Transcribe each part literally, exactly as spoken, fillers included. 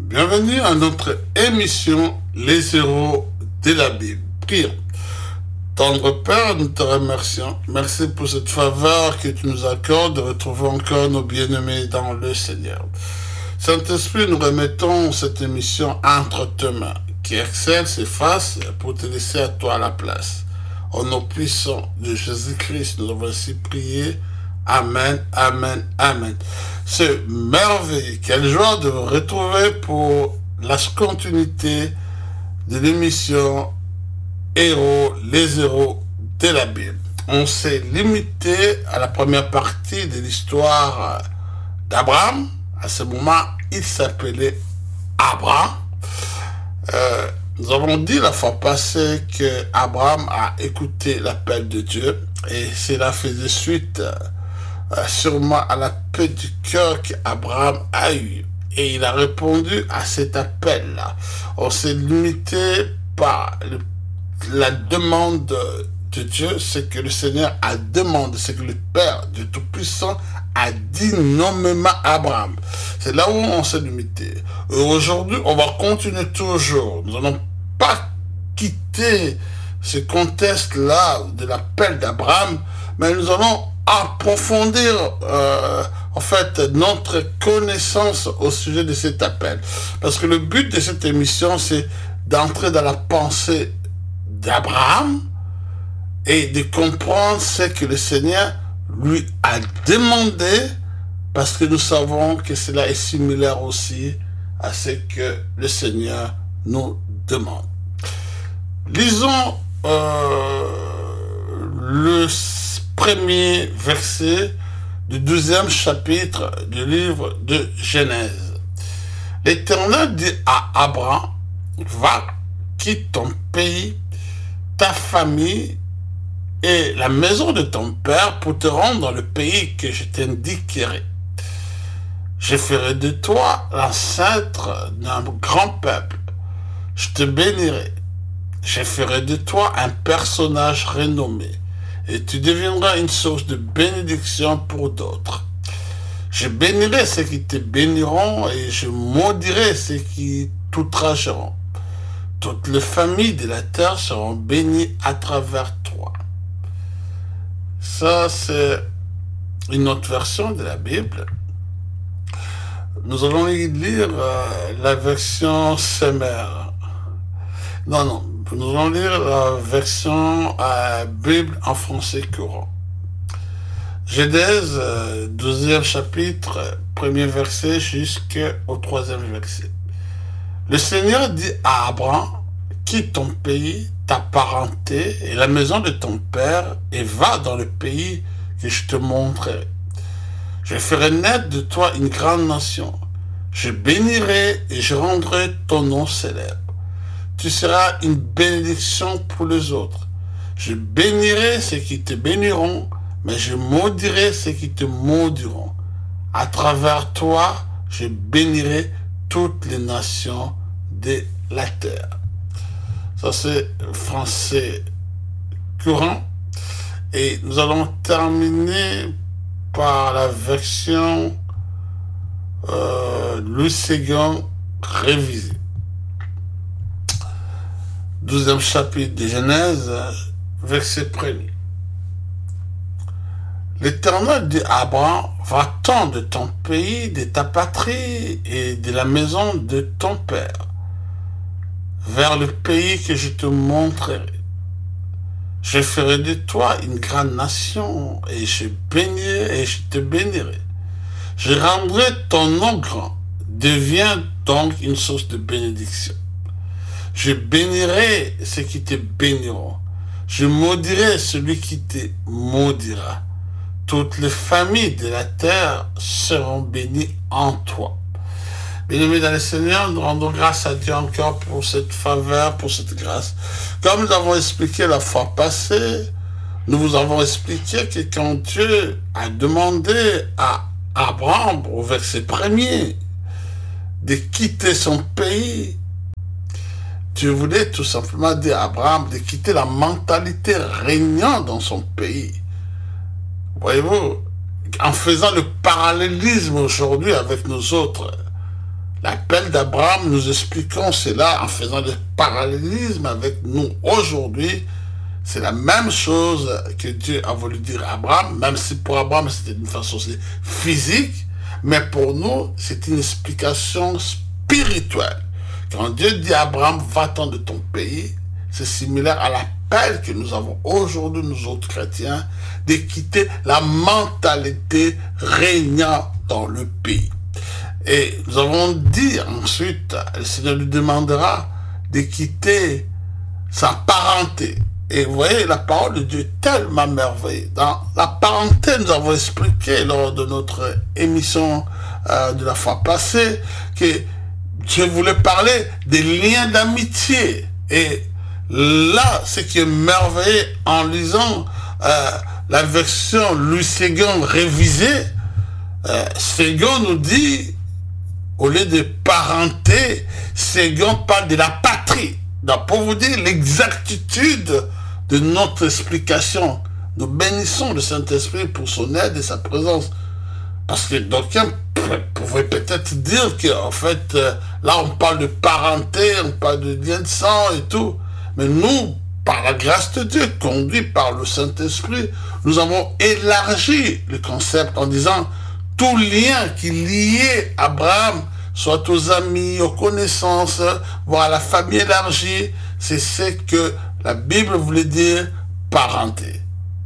Bienvenue à notre émission Les héros de la Bible. Prions. Tendre Père, nous te remercions. Merci pour cette faveur que tu nous accordes de retrouver encore nos bien-aimés dans le Seigneur. Saint-Esprit, nous remettons cette émission entre tes mains, qui excelle, s'efface pour te laisser à toi la place. Au nom puissant de Jésus-Christ, nous avons ainsi prié. Amen, amen, amen. C'est merveilleux. Quelle joie de vous retrouver pour la continuité de l'émission Héros, les héros de la Bible. On s'est limité à la première partie de l'histoire d'Abraham. À ce moment, il s'appelait Abraham. Euh, nous avons dit la fois passée que Abraham a écouté l'appel de Dieu et cela faisait suite euh, sûrement à l'appel du cœur qu'Abraham a eu. Et il a répondu à cet appel-là. On s'est limité par le, la demande de Dieu, c'est que le Seigneur a demandé, c'est que le Père de Tout-Puissant a dit nommément à Abraham. C'est là où on s'est limité. Et aujourd'hui, on va continuer toujours. Nous n'allons pas quitter ce contexte-là de l'appel d'Abraham, mais nous allons approfondir euh, en fait notre connaissance au sujet de cet appel. Parce que le but de cette émission, c'est d'entrer dans la pensée d'Abraham et de comprendre ce que le Seigneur lui a demandé, parce que nous savons que cela est similaire aussi à ce que le Seigneur nous demande. Lisons euh, le premier verset du douzième chapitre du livre de Genèse. L'Éternel dit à Abraham, va, quitte ton pays, ta famille et la maison de ton père pour te rendre dans le pays que je t'indiquerai. Je ferai de toi l'ancêtre d'un grand peuple. Je te bénirai. Je ferai de toi un personnage renommé et tu deviendras une source de bénédiction pour d'autres. Je bénirai ceux qui te béniront et je maudirai ceux qui t'outrageront. Toutes les familles de la terre seront bénies à travers toi. Ça, c'est une autre version de la Bible. Nous allons y lire euh, la version Semer. Non, non, nous allons lire la version euh, Bible en français courant. Genèse, euh, douzième chapitre, premier verset jusqu'au troisième verset. Le Seigneur dit à Abraham, quitte ton pays, ta parenté et la maison de ton père et va dans le pays que je te montrerai. Je ferai naître de toi une grande nation. Je bénirai et je rendrai ton nom célèbre. Tu seras une bénédiction pour les autres. Je bénirai ceux qui te béniront, mais je maudirai ceux qui te maudiront. À travers toi, je bénirai toutes les nations de la terre. Ça, c'est français courant. Et nous allons terminer par la version euh, Louis Séguin révisée. Douzième chapitre de Genèse, verset premier. L'Éternel dit à Abraham, va-t'en de ton pays, de ta patrie et de la maison de ton père, vers le pays que je te montrerai. Je ferai de toi une grande nation et je bénirai et je te bénirai. Je rendrai ton nom grand. Deviens donc une source de bénédiction. Je bénirai ceux qui te béniront. Je maudirai celui qui te maudira. Toutes les familles de la terre seront bénies en toi. Bien-aimés dans le Seigneur, nous rendons grâce à Dieu encore pour cette faveur, pour cette grâce. Comme nous avons expliqué la fois passée, nous vous avons expliqué que quand Dieu a demandé à Abraham, au verset premier, de quitter son pays, Dieu voulait tout simplement dire à Abraham de quitter la mentalité régnant dans son pays. Voyez-vous, en faisant le parallélisme aujourd'hui avec nous autres, L'appel d'Abraham, nous expliquons cela en faisant des parallélismes avec nous aujourd'hui. C'est la même chose que Dieu a voulu dire à Abraham, même si pour Abraham c'était d'une façon aussi physique, mais pour nous c'est une explication spirituelle. Quand Dieu dit à Abraham, va-t'en de ton pays, c'est similaire à l'appel que nous avons aujourd'hui, nous autres chrétiens, de quitter la mentalité régnant dans le pays. Et nous avons dit ensuite, le Seigneur lui demandera de quitter sa parenté. Et vous voyez, la parole de Dieu est tellement merveilleuse. Dans la parenté, nous avons expliqué lors de notre émission euh, de la fois passée que Dieu voulait parler des liens d'amitié. Et là, ce qui est merveilleux en lisant euh, la version Louis Séguin révisée, euh, Séguin nous dit, au lieu de parenté, Séguin parle de la patrie. Donc, pour vous dire l'exactitude de notre explication, nous bénissons le Saint-Esprit pour son aide et sa présence. Parce que d'aucuns pouvaient peut-être dire qu'en fait, euh, là on parle de parenté, on parle de lien de sang et tout. Mais nous, par la grâce de Dieu, conduits par le Saint-Esprit, nous avons élargi le concept en disant tout lien qui liait Abraham, soit aux amis, aux connaissances, voire à la famille élargie, c'est ce que la Bible voulait dire parenté.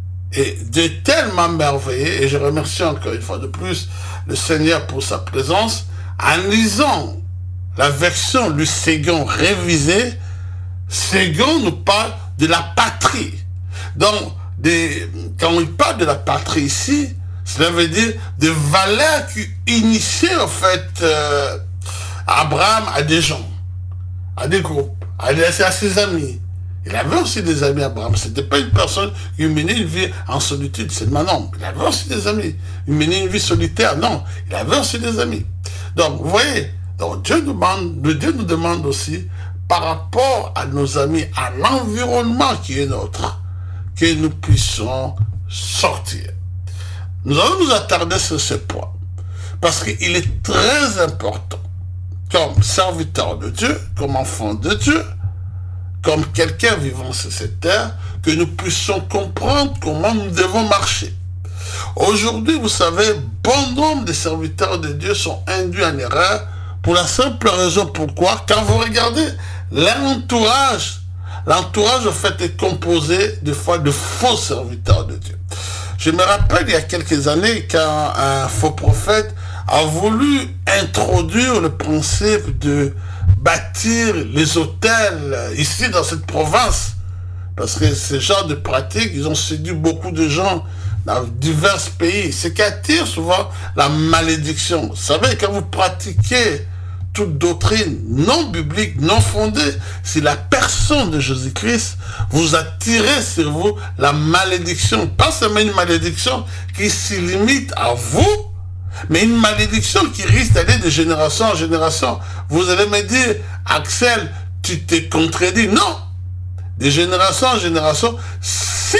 Et Dieu est tellement merveilleux, et je remercie encore une fois de plus le Seigneur pour sa présence, en lisant la version du Séguin révisée, Séguin nous parle de la patrie. Donc, des, quand il parle de la patrie ici, cela veut dire des valeurs qui initiaient en fait euh, Abraham à des gens, à des groupes, à, des, à ses amis. Il avait aussi des amis, Abraham. C'était pas une personne qui menait une vie en solitude, c'est non. Il avait aussi des amis. Il menait une vie solitaire, non. Il avait aussi des amis. Donc, vous voyez, donc Dieu nous demande, Dieu nous demande aussi, par rapport à nos amis, à l'environnement qui est nôtre, que nous puissions sortir. Nous allons nous attarder sur ce point, parce qu'il est très important, comme serviteur de Dieu, comme enfant de Dieu, comme quelqu'un vivant sur cette terre, que nous puissions comprendre comment nous devons marcher. Aujourd'hui, vous savez, bon nombre de serviteurs de Dieu sont induits en erreur pour la simple raison pourquoi, quand vous regardez l'entourage, l'entourage en fait est composé des fois de faux serviteurs de Dieu. Je me rappelle il y a quelques années quand un faux prophète a voulu introduire le principe de bâtir les hôtels ici dans cette province. Parce que ce genre de pratiques, ils ont séduit beaucoup de gens dans divers pays. Ce qui attire souvent la malédiction. Vous savez, quand vous pratiquez toute doctrine non biblique, non fondée, si la personne de Jésus-Christ, vous attirez sur vous la malédiction. Pas seulement une malédiction qui s'y limite à vous, mais une malédiction qui risque d'aller de génération en génération. Vous allez me dire, Axel, tu t'es contredit. Non! De génération en génération, si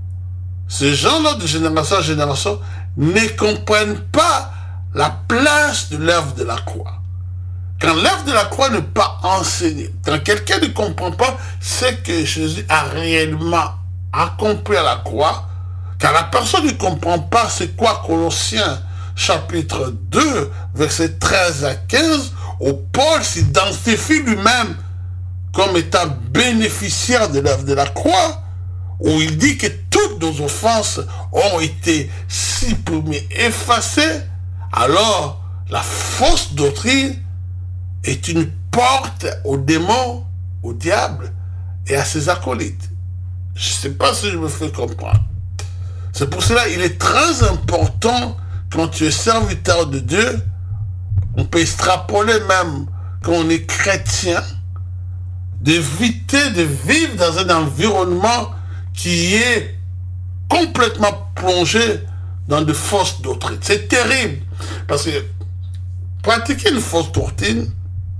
ces gens-là de génération en génération ne comprennent pas la place de l'œuvre de la croix. Quand l'œuvre de la croix n'est pas enseignée, quand quelqu'un ne comprend pas ce que Jésus a réellement accompli à la croix, quand la personne ne comprend pas c'est quoi Colossiens chapitre deux, versets treize à quinze, où Paul s'identifie lui-même comme étant bénéficiaire de l'œuvre de la croix, où il dit que toutes nos offenses ont été supprimées, effacées, alors la fausse doctrine est une porte aux démons, au diable et à ses acolytes. Je ne sais pas si je me fais comprendre. C'est pour cela qu'il est très important, quand tu es serviteur de Dieu, on peut extrapoler même quand on est chrétien, d'éviter de vivre dans un environnement qui est complètement plongé dans de fausses doctrines. C'est terrible, parce que pratiquer une fausse doctrine,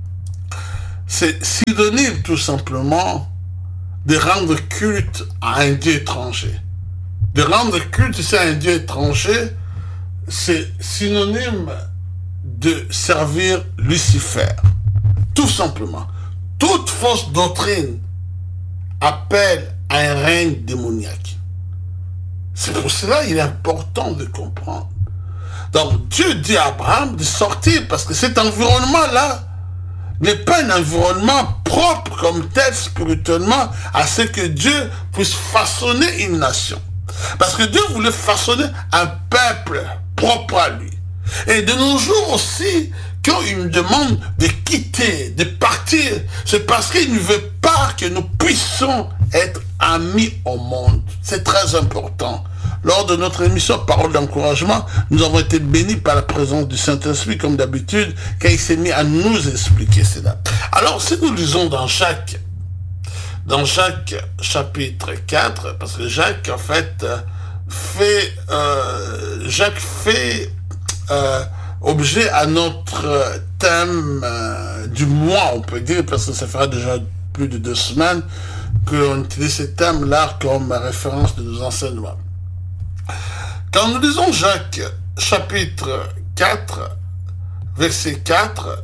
c'est synonyme tout simplement de rendre culte à un Dieu étranger. De rendre culte à un Dieu étranger, c'est synonyme de servir Lucifer. Tout simplement. Toute fausse doctrine appelle à un règne démoniaque. C'est pour cela qu'il est important de comprendre. Donc Dieu dit à Abraham de sortir parce que cet environnement-là n'est pas un environnement propre comme tel spirituellement à ce que Dieu puisse façonner une nation. Parce que Dieu voulait façonner un peuple propre à lui. Et de nos jours aussi, quand il nous demande de quitter, de partir, c'est parce qu'il ne veut pas que nous puissions être amis au monde. C'est très important. Lors de notre émission Parole d'encouragement, nous avons été bénis par la présence du Saint-Esprit, comme d'habitude, quand il s'est mis à nous expliquer cela. Alors, si nous lisons dans Jacques, dans Jacques chapitre quatre, parce que Jacques, en fait, fait, euh, Jacques fait euh, objet à notre thème euh, du mois, on peut dire, parce que ça fera déjà plus de deux semaines qu'on utilise ce thème-là comme référence de nos enseignements. Quand nous lisons Jacques chapitre quatre, verset quatre,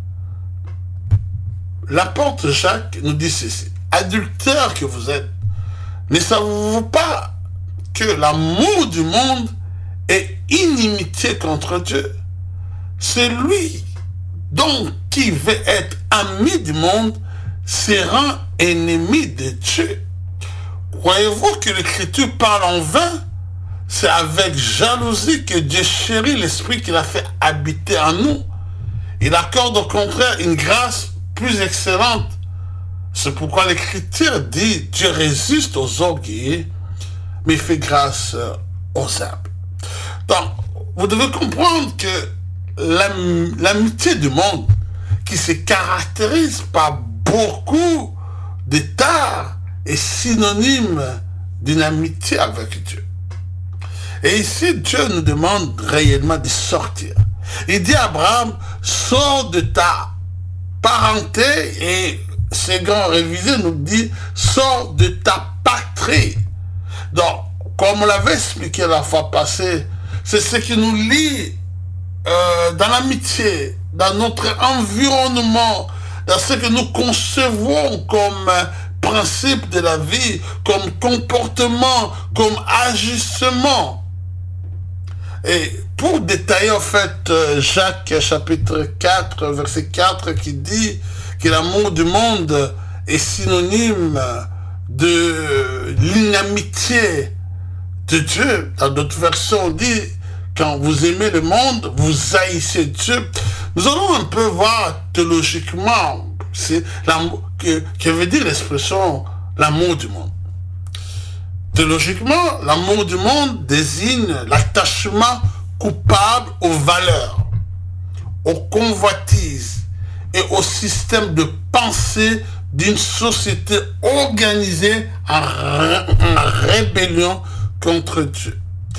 l'apôtre Jacques nous dit ceci: adultères que vous êtes, ne savez-vous pas que l'amour du monde est inimitié contre Dieu? Celui donc qui veut être ami du monde se rend ennemi de Dieu. Croyez-vous que l'Écriture parle en vain? C'est avec jalousie que Dieu chérit l'esprit qu'il a fait habiter en nous. Il accorde au contraire une grâce plus excellente. C'est pourquoi l'Écriture dit: Dieu résiste aux orgueilleux, mais il fait grâce aux humbles. Donc, vous devez comprendre que l'am- l'amitié du monde, qui se caractérise par beaucoup de tares, est synonyme d'une amitié avec Dieu. Et ici, Dieu nous demande réellement de sortir. Il dit à Abraham: sors de ta parenté, et Second Révisé nous dit: sors de ta patrie. Donc, comme on l'avait expliqué la fois passée, c'est ce qui nous lie euh, dans l'amitié, dans notre environnement, dans ce que nous concevons comme euh, principe de la vie, comme comportement, comme ajustement. Et pour détailler en fait Jacques chapitre quatre, verset quatre, qui dit que l'amour du monde est synonyme de l'inamitié de Dieu. Dans d'autres versions on dit: quand vous aimez le monde, vous haïssez Dieu. Nous allons un peu voir théologiquement c'est l'amour, que, que veut dire l'expression l'amour du monde. Théologiquement, l'amour du monde désigne l'attachement coupable aux valeurs, aux convoitises et au système de pensée d'une société organisée en, ré en rébellion contre Dieu.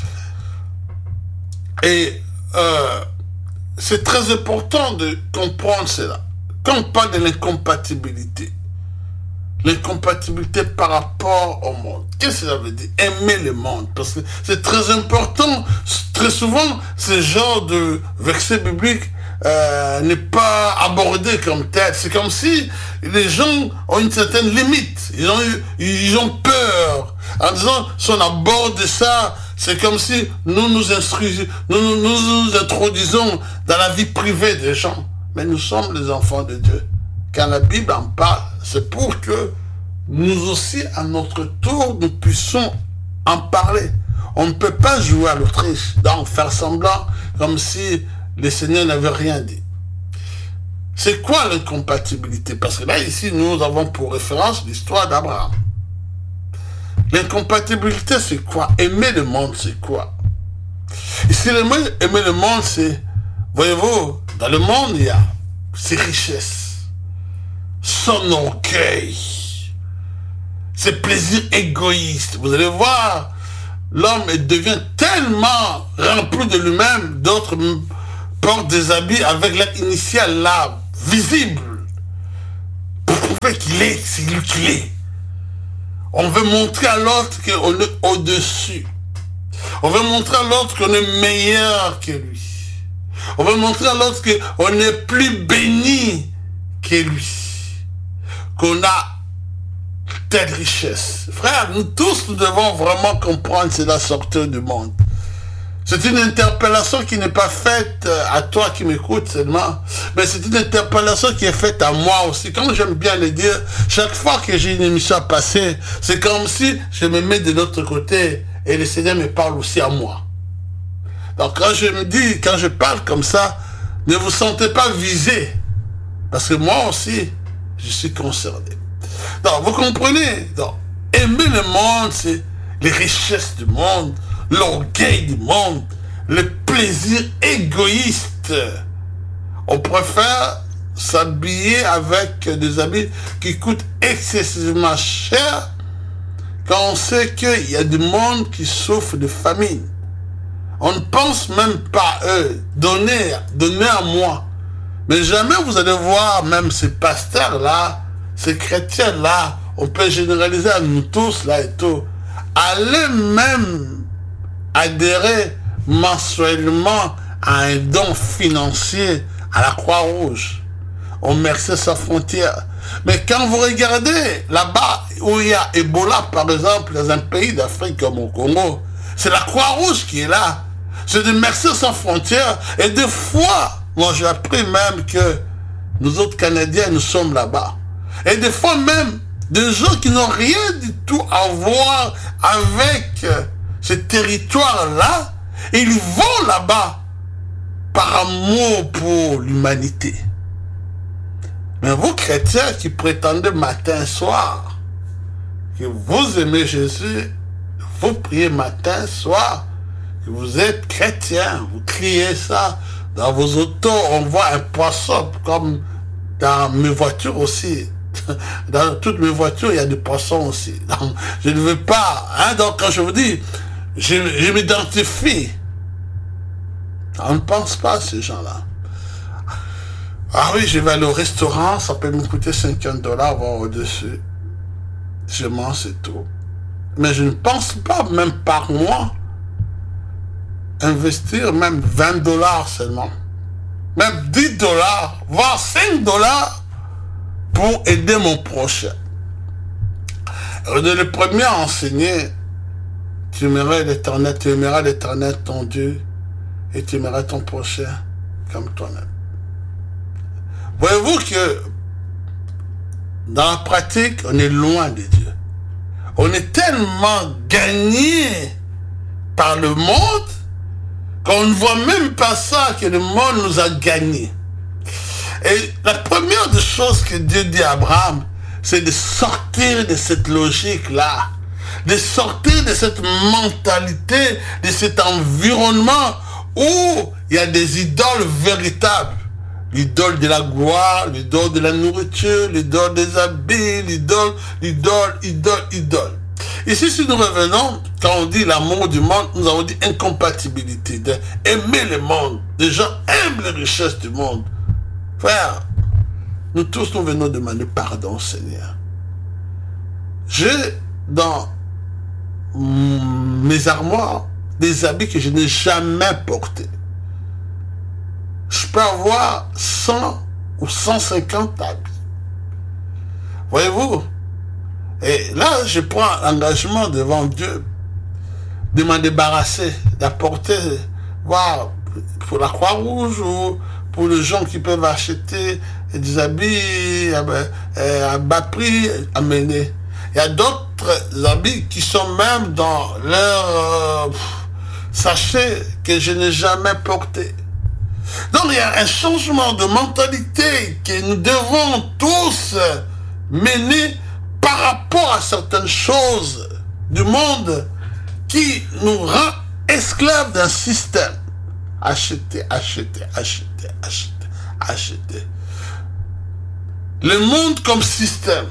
Et euh, c'est très important de comprendre cela. Quand on parle de l'incompatibilité, l'incompatibilité par rapport au monde. Qu'est-ce que ça veut dire? Aimer le monde. Parce que c'est très important. Très souvent, ce genre de verset biblique euh, n'est pas abordé comme tel. C'est comme si les gens ont une certaine limite. Ils ont, eu, ils ont peur. En disant, si on aborde ça, c'est comme si nous nous, instruisons, nous, nous, nous nous introduisons dans la vie privée des gens. Mais nous sommes les enfants de Dieu. Quand la Bible en parle, c'est pour que nous aussi, à notre tour, nous puissions en parler. On ne peut pas jouer à l'Autriche, donc faire semblant comme si le Seigneur n'avait rien dit. C'est quoi l'incompatibilité? Parce que là, ici, nous avons pour référence l'histoire d'Abraham. L'incompatibilité, c'est quoi? Aimer le monde, c'est quoi? Ici, aimer le monde, c'est, voyez-vous, dans le monde, il y a ses richesses, son orgueil, ses plaisirs égoïstes. Vous allez voir, l'homme devient tellement rempli de lui-même, d'autres portent des habits avec l'air initial là, visible, pour prouver qu'il est, c'est lui qu'il est. On veut montrer à l'autre qu'on est au-dessus. On veut montrer à l'autre qu'on est meilleur que lui. On veut montrer à l'autre qu'on est plus béni que lui. Qu'on a telle richesse. Frère, nous tous, nous devons vraiment comprendre c'est la sortie du monde. C'est une interpellation qui n'est pas faite à toi qui m'écoutes seulement, mais c'est une interpellation qui est faite à moi aussi. Comme j'aime bien le dire, chaque fois que j'ai une émission à passer, c'est comme si je me mets de l'autre côté et le Seigneur me parle aussi à moi. Donc quand je me dis, quand je parle comme ça, ne vous sentez pas visé, parce que moi aussi, je suis concerné. Donc vous comprenez, donc, aimer le monde, c'est les richesses du monde, l'orgueil du monde, le plaisir égoïste. On préfère s'habiller avec des habits qui coûtent excessivement cher quand on sait qu'il y a du monde qui souffre de famine. On ne pense même pas à eux. Donnez, donnez à moi. Mais jamais vous allez voir même ces pasteurs-là, ces chrétiens-là, on peut généraliser à nous tous là et tout, allez même adhérer mensuellement à un don financier à la Croix-Rouge, au Médecins Sans Frontières. Mais quand vous regardez là-bas où il y a Ebola, par exemple, dans un pays d'Afrique comme au Congo, c'est la Croix-Rouge qui est là. C'est des Médecins Sans Frontières. Et des fois, moi j'ai appris même que nous autres Canadiens, nous sommes là-bas. Et des fois même, des gens qui n'ont rien du tout à voir avec ce territoire-là, ils vont là-bas par amour pour l'humanité. Mais vous, chrétiens, qui prétendez matin, soir, que vous aimez Jésus, vous priez matin, soir, que vous êtes chrétien, vous criez ça. Dans vos autos, on voit un poisson, comme dans mes voitures aussi. Dans toutes mes voitures, il y a des poissons aussi. Donc, je ne veux pas, hein, donc quand je vous dis, je, je m'identifie. On ne pense pas à ces gens-là. Ah oui, je vais aller au restaurant, ça peut me coûter cinquante dollars, voire au-dessus. Je mange, c'est tout. Mais je ne pense pas, même par mois, investir même vingt dollars seulement. Même dix dollars, voire cinq dollars pour aider mon prochain. On est le premier à enseigner, tu aimeras l'Éternel, tu aimeras l'Éternel ton Dieu, et tu aimeras ton prochain comme toi-même. Voyez-vous que dans la pratique, on est loin de Dieu. On est tellement gagné par le monde qu'on ne voit même pas ça, que le monde nous a gagnés. Et la première des choses que Dieu dit à Abraham, c'est de sortir de cette logique-là, de sortir de cette mentalité, de cet environnement où il y a des idoles véritables. L'idole de la gloire, l'idole de la nourriture, l'idole des habits, l'idole, l'idole, idole, idole. Ici, si nous revenons, quand on dit l'amour du monde, nous avons dit incompatibilité, d'aimer le monde. Les gens aiment les richesses du monde. Frère, nous tous, nous venons demander pardon, Seigneur. J'ai dans mes armoires des habits que je n'ai jamais portés. Je peux avoir cent ou cent cinquante habits. Voyez-vous? Et là, je prends l'engagement devant Dieu de m'en débarrasser, d'apporter, voir, pour la Croix-Rouge ou pour les gens qui peuvent acheter des habits à bas prix, amener. Il y a d'autres habits qui sont même dans leur euh, sachet que je n'ai jamais porté. Donc il y a un changement de mentalité que nous devons tous mener par rapport à certaines choses du monde qui nous rend esclaves d'un système. Acheter, acheter, acheter, acheter, acheter. Le monde comme système.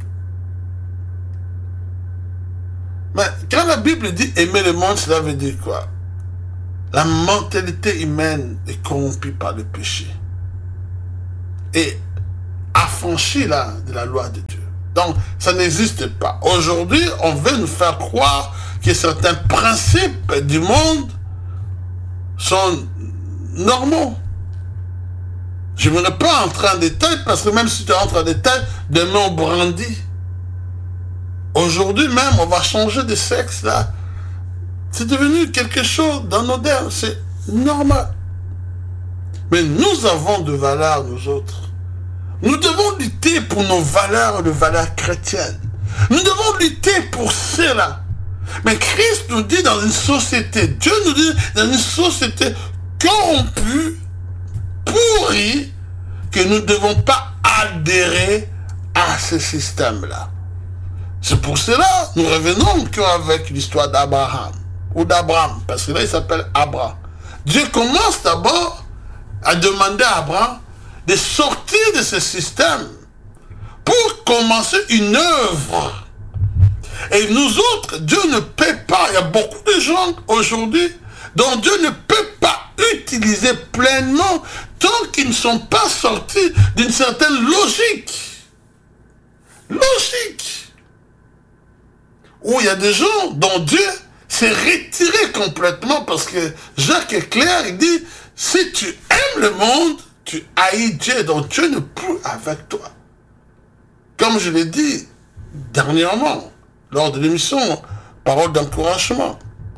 Mais quand la Bible dit aimer le monde, cela veut dire quoi? La mentalité humaine est corrompue par le péché et affranchie là, de la loi de Dieu. Donc, ça n'existe pas. Aujourd'hui, on veut nous faire croire que certains principes du monde sont normaux. Je ne voudrais pas entrer en détail, parce que même si tu entres en détail, demain on brandit. Aujourd'hui même, on va changer de sexe, là. C'est devenu quelque chose d'anodin, c'est normal. Mais nous avons de valeurs, nous autres. Nous devons lutter pour nos valeurs, les valeurs chrétiennes. Nous devons lutter pour cela. Mais Christ nous dit dans une société, Dieu nous dit dans une société corrompue, pourrie, que nous ne devons pas adhérer à ce système-là. C'est pour cela que nous revenons qu'avec l'histoire d'Abraham, ou d'Abraham, parce que là il s'appelle Abraham. Dieu commence d'abord à demander à Abraham de sortir de ce système pour commencer une œuvre. Et nous autres, Dieu ne peut pas, il y a beaucoup de gens aujourd'hui dont Dieu ne peut pas utiliser pleinement tant qu'ils ne sont pas sortis d'une certaine logique. Logique. Où il y a des gens dont Dieu s'est retiré complètement, parce que Jacques est clair, il dit, si tu aimes le monde, tu haïs Dieu, donc Dieu n'est plus avec toi. Comme je l'ai dit dernièrement, lors de l'émission Parole d'encouragement.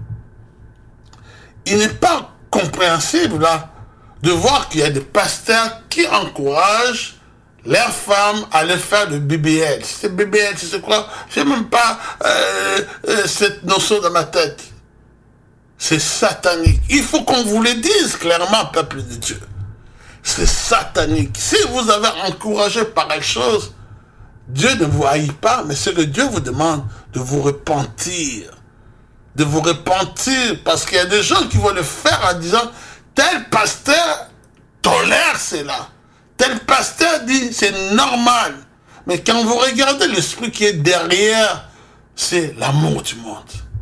Il n'est pas compréhensible là de voir qu'il y a des pasteurs qui encouragent leurs femmes à aller faire le B B L. C'est B B L, c'est quoi? Je n'ai même pas euh, euh, cette notion dans ma tête. C'est satanique. Il faut qu'on vous le dise clairement, peuple de Dieu. C'est satanique. Si vous avez encouragé pareille chose, Dieu ne vous haït pas, mais c'est que Dieu vous demande de vous repentir. De vous repentir, parce qu'il y a des gens qui vont le faire en disant, tel pasteur tolère cela. Tel pasteur dit, c'est normal. Mais quand vous regardez l'esprit qui est derrière, c'est l'amour du monde.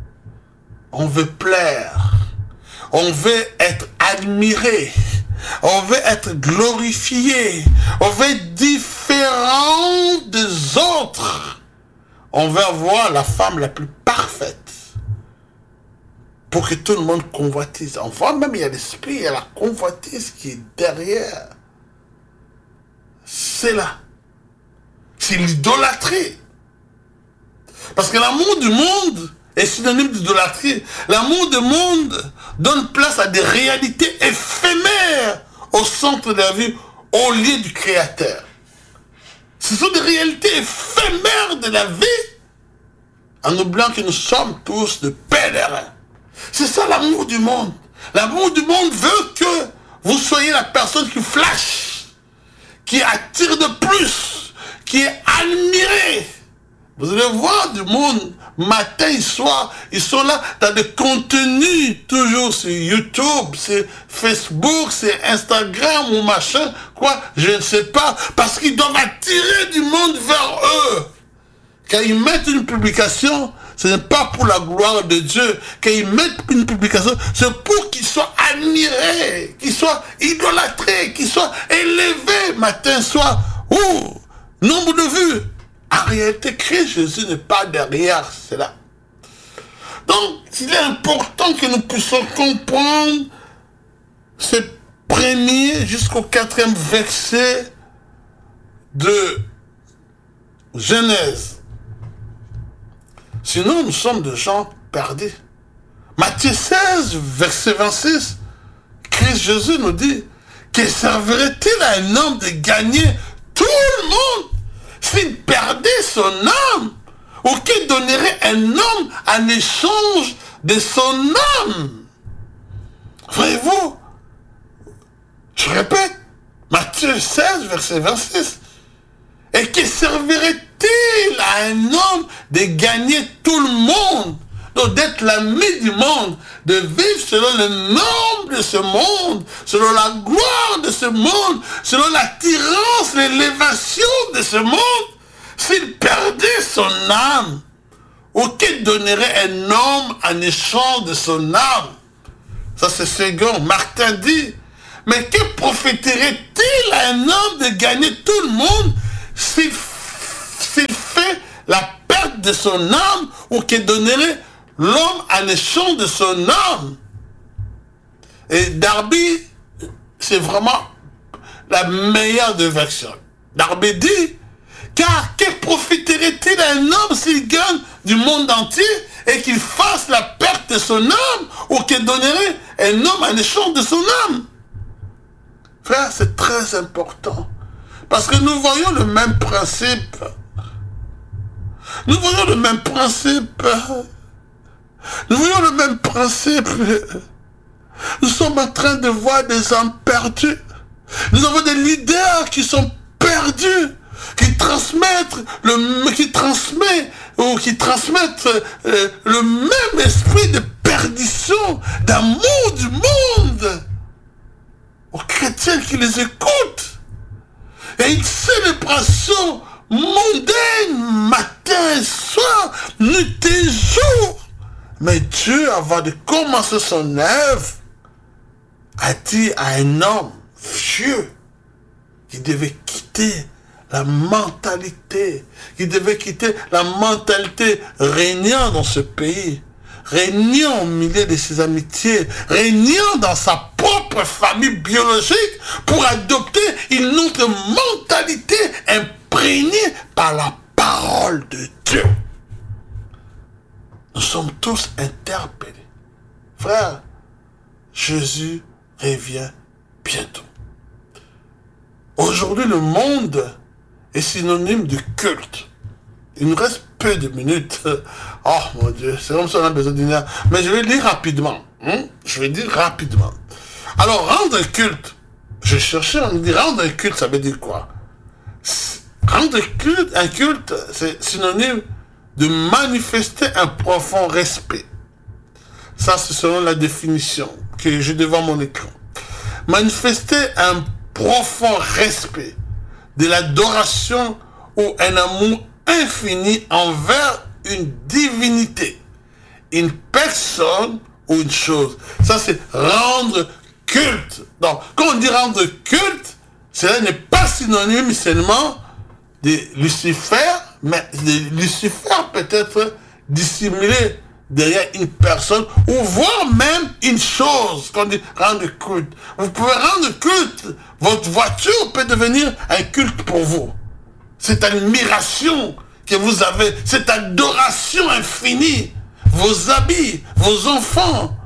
On veut plaire. On veut être admiré. On veut être glorifié. On veut être différent des autres. On veut avoir la femme la plus parfaite. Pour que tout le monde convoitise. Enfin, même il y a l'esprit, il y a la convoitise qui est derrière. C'est là. C'est l'idolâtrie. Parce que l'amour du monde est synonyme d'idolâtrie. L'amour du monde donne place à des réalités éphémères au centre de la vie, au lieu du Créateur. Ce sont des réalités éphémères de la vie, en oubliant que nous sommes tous de pèlerins. C'est ça l'amour du monde. L'amour du monde veut que vous soyez la personne qui flash, qui attire de plus, qui est admirée. Vous allez voir du monde, matin et soir, ils sont là dans des contenus, toujours sur YouTube, sur Facebook, sur Instagram ou machin, quoi, je ne sais pas, parce qu'ils doivent attirer du monde vers eux. Quand ils mettent une publication, ce n'est pas pour la gloire de Dieu. Quand ils mettent une publication, c'est pour qu'ils soient admirés, qu'ils soient idolâtrés, qu'ils soient élevés matin, soir. Ouh, nombre de vues. En réalité, Christ Jésus n'est pas derrière cela. Donc, il est important que nous puissions comprendre ce premier jusqu'au quatrième verset de Genèse. Sinon, nous sommes des gens perdus. Matthieu seize, verset vingt-six, Christ Jésus nous dit, que servirait-il à un homme de gagner tout le monde s'il perdait son âme? Ou qu'il donnerait un homme en échange de son âme? Voyez-vous? Je répète, Matthieu seize, verset vingt-six. Et que servirait-il à un homme de gagner tout le monde, donc d'être l'ami du monde, de vivre selon les normes de ce monde, selon la gloire de ce monde, selon l'attirance, l'élévation de ce monde, s'il perdait son âme, ou qu'il donnerait un homme en échange de son âme? Ça c'est second. Martin dit, mais que profiterait-il à un homme de gagner tout le monde s'il fait la perte de son âme, ou qu'il donnerait l'homme en échange de son âme? Et Darby c'est vraiment la meilleure des versions. L'armée dit, car que profiterait-il à un homme s'il gagne du monde entier et qu'il fasse la perte de son âme, ou qu'il donnerait un homme en échange de son âme? Frère, c'est très important. Parce que nous voyons le même principe. Nous voyons le même principe. Nous voyons le même principe. Nous sommes en train de voir des hommes perdus. Nous avons des leaders qui sont perdus, qui transmettent le, qui transmettent ou qui transmettent euh, le même esprit de perdition, d'amour du monde aux chrétiens qui les écoutent. Et une célébration mondaine, matin et soir, nuit et jour. Mais Dieu, avant de commencer son œuvre, a dit à un homme vieux qui devait quitter la mentalité, qui devait quitter la mentalité régnant dans ce pays, régnant au milieu de ses amitiés, régnant dans sa propre famille biologique pour adopter une autre mentalité imprégnée par la parole de Dieu. Nous sommes tous interpellés. Frère, Jésus revient bientôt. Aujourd'hui, le monde est synonyme de culte. Il nous reste peu de minutes. Oh mon Dieu, c'est comme ça on a besoin d'une heure. Mais je vais lire rapidement. Hein? Je vais dire rapidement. Alors, rendre culte. Je cherchais, on me dit rendre culte, ça veut dire quoi? Rendre culte, un culte, c'est synonyme de manifester un profond respect. Ça, c'est selon la définition que j'ai devant mon écran. Manifester un profond respect, de l'adoration ou un amour infini envers une divinité, une personne ou une chose. Ça, c'est rendre culte. Donc, quand on dit rendre culte, cela n'est pas synonyme seulement de Lucifer, mais de Lucifer peut être dissimulé derrière une personne, ou voire même une chose, qu'on dit rendre culte. Vous pouvez rendre culte, votre voiture peut devenir un culte pour vous. Cette admiration que vous avez, cette adoration infinie, vos habits, vos enfants.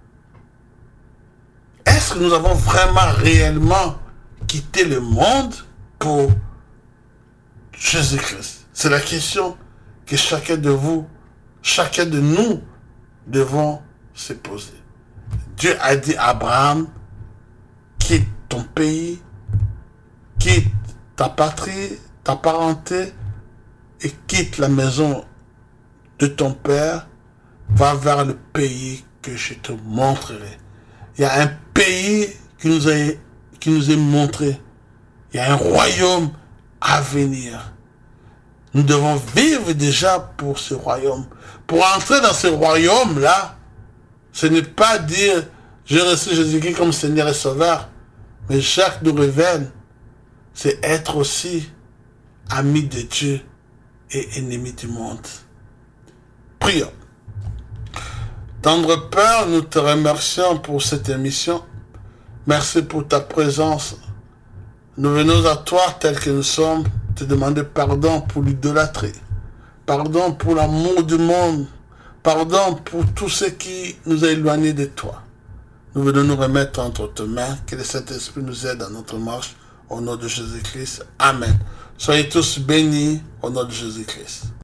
Est-ce que nous avons vraiment réellement quitté le monde pour Jésus-Christ? C'est la question que chacun de vous, chacun de nous devons se poser. Dieu a dit à Abraham, quitte ton pays, quitte ta patrie, ta parenté, et quitte la maison de ton père, va vers le pays que je te montrerai. Il y a un pays qui nous est, qui nous est montré. Il y a un royaume à venir. Nous devons vivre déjà pour ce royaume. Pour entrer dans ce royaume-là, ce n'est pas dire « j'ai reçu Jésus-Christ comme Seigneur et Sauveur », mais Jacques nous révèle, c'est être aussi ami de Dieu et ennemi du monde. Prions. Tendre Père, nous te remercions pour cette émission. Merci pour ta présence. Nous venons à toi tel que nous sommes, te demander pardon pour l'idolâtrie, pardon pour l'amour du monde, pardon pour tout ce qui nous a éloignés de toi. Nous venons nous remettre entre tes mains, que le Saint-Esprit nous aide dans notre marche, au nom de Jésus-Christ. Amen. Soyez tous bénis au nom de Jésus-Christ.